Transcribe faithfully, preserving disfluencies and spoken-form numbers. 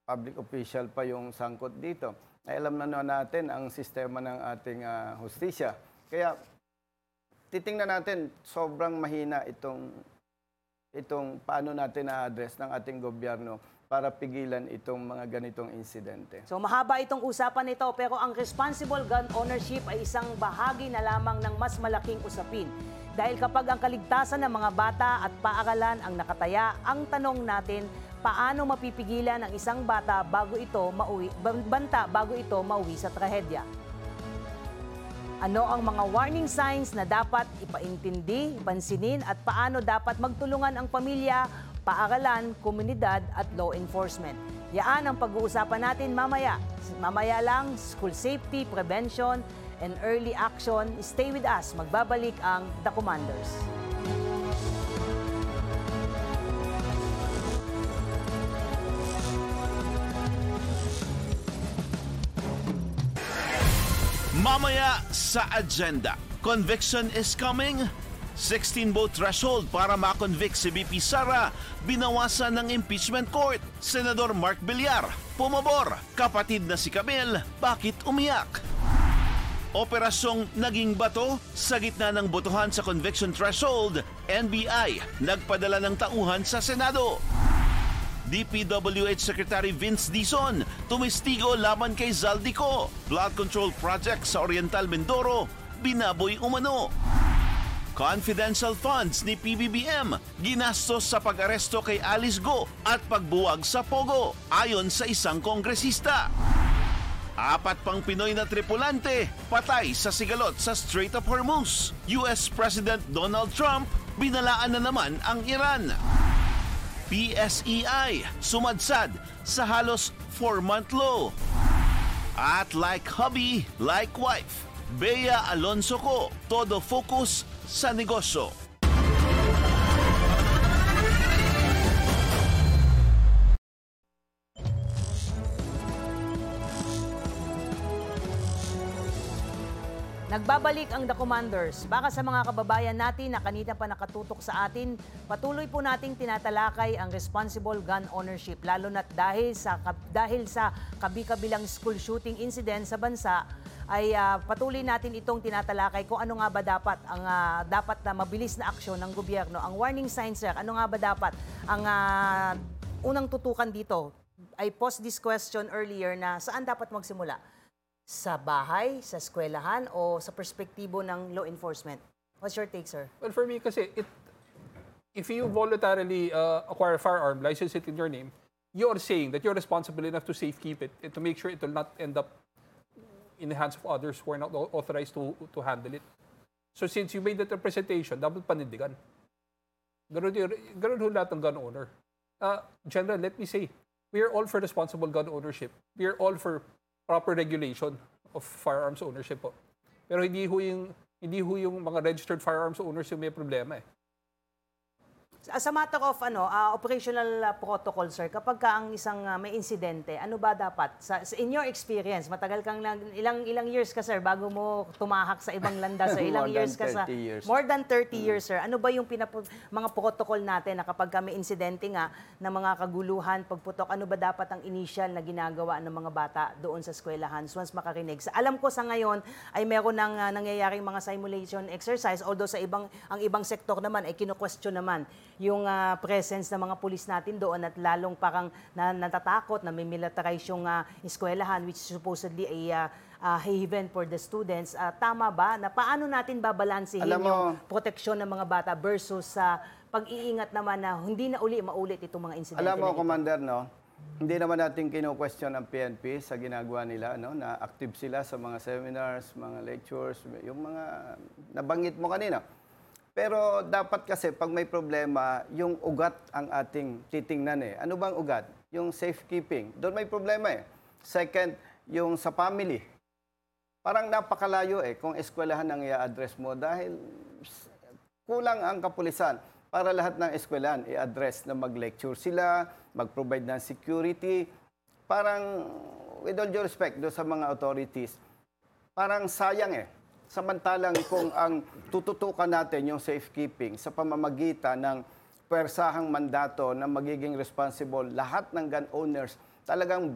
public official pa yung sangkot dito. Ay alam na natin ang sistema ng ating uh, hustisya. Kaya titingnan natin, sobrang mahina itong, itong paano natin na-address ng ating gobyerno para pigilan itong mga ganitong insidente. So mahaba itong usapan nito, pero ang responsible gun ownership ay isang bahagi na lamang ng mas malaking usapin. Dahil kapag ang kaligtasan ng mga bata at paaralan ang nakataya, ang tanong natin, paano mapipigilan ang isang bata bago ito mauwi, banta bago ito mauwi sa trahedya? Ano ang mga warning signs na dapat ipaintindi, pansinin at paano dapat magtulungan ang pamilya, paaralan, komunidad at law enforcement? Yaan ang pag-uusapan natin mamaya. Mamaya lang, school safety, prevention, and early action. Stay with us. Magbabalik ang The Commanders. Mamaya sa agenda, conviction is coming. sixteen vote threshold para makonvict si B P Sara, binawasan ng impeachment court. Senador Mark Villar, pumabor. Kapatid na si Camille, bakit umiyak? Operasyong naging bato sa gitna ng botohan sa conviction threshold, N B I nagpadala ng tauhan sa Senado. D P W H Secretary Vince Dizon tumistigo laban kay Zaldico. Blood control project sa Oriental Mindoro, binaboy umano. Confidential funds ni P B B M ginastos sa pag-aresto kay Alice Go at pagbuwag sa Pogo, ayon sa isang kongresista. Apat pang Pinoy na tripulante patay sa sigalot sa Strait of Hormuz. U S President Donald Trump binalaan na naman ang Iran. P S E I sumadsad sa halos four-month low. At like hubby, like wife, Bea Alonso ko, todo focus sa negosyo. Nagbabalik ang The Commanders. Baka sa mga kababayan natin na kanina pa nakatutok sa atin, patuloy po nating tinatalakay ang responsible gun ownership, lalo na't dahil sa, dahil sa kabi-kabilang school shooting incident sa bansa, ay uh, patuloy natin itong tinatalakay kung ano nga ba dapat ang uh, dapat na mabilis na aksyon ng gobyerno. Ang warning signs, sir, ano nga ba dapat? Ang uh, unang tutukan dito, I posed this question earlier na saan dapat magsimula? Sa bahay, sa eskwelahan, o sa perspektibo ng law enforcement? What's your take, sir? Well, for me kasi, it, if you voluntarily uh, acquire a firearm, license it in your name, you are saying that you're responsible enough to safekeep it and to make sure it will not end up in the hands of others who are not authorized to, to handle it. So since you made that representation, dapat panindigan. Ganun, ganun ho lahat ng gun owner. Uh, General, let me say, we are all for responsible gun ownership. We are all for proper regulation of firearms ownership po. Pero hindi ho yung, hindi ho yung mga registered firearms owners yung may problema eh. As a matter of ano, uh, operational uh, protocol, sir, kapag ka ang isang uh, may insidente, ano ba dapat? Sa, in your experience, matagal kang lang, ilang ilang years ka, sir, bago mo tumahak sa ibang landas, sir? Ilang years ka sa... Years. More than thirty mm. years, sir. Ano ba yung pinapu, mga protocol natin na kapag ka may insidente nga na mga kaguluhan, pagputok, ano ba dapat ang initial na ginagawa ng mga bata doon sa eskwelahan once makarinig? Sa, alam ko sa ngayon ay meron ng uh, nangyayaring mga simulation exercise, although sa ibang ang ibang sektor naman ay kino-question naman yung uh, presence ng mga pulis natin doon at lalong parang na, natatakot na may militarize yung uh, eskwelahan which supposedly ay uh, uh, haven for the students. Uh, tama ba? Na paano natin babalansehin Alam mo, yung proteksyon ng mga bata versus sa uh, pag-iingat naman na hindi na uli maulit itong mga insidente? Alam mo, na Commander, no? Hindi naman natin kino-question ang P N P sa ginagawa nila, no? Na active sila sa mga seminars, mga lectures, yung mga nabanggit mo kanina. Pero dapat kasi pag may problema, yung ugat ang ating titingnan eh. Ano bang ugat? Yung safekeeping. Doon may problema eh. Second, yung sa family. Parang napakalayo eh kung eskwelahan ang i-address mo dahil kulang ang kapulisan para lahat ng eskwelahan i-address na mag-lecture sila, mag-provide ng security. Parang, with all due respect do sa mga authorities, parang sayang eh. Samantalang kung ang tututukan natin yung safekeeping sa pamamagitan ng pwersahang mandato na magiging responsible lahat ng gun owners talagang